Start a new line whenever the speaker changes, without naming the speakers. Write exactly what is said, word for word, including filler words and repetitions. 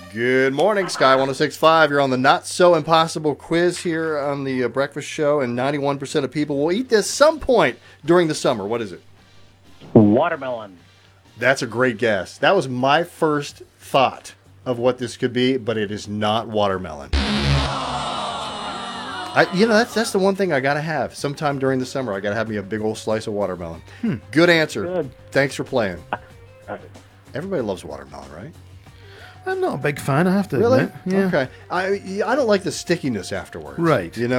Good morning, Sky one oh six point five. You're on the Not So Impossible quiz here on the uh, Breakfast Show, and ninety-one percent of people will eat this some point during the summer. What is it?
Watermelon.
That's a great guess. That was my first thought of what this could be, but it is not watermelon. I, you know, that's that's the one thing I got to have. Sometime during the summer, I got to have me a big old slice of watermelon. Hmm. Good answer.
Good.
Thanks for playing. Everybody loves watermelon, right?
I'm not a big fan, I have to
Really?
admit. Yeah.
Okay. I I don't like the stickiness afterwards.
Right.
You know?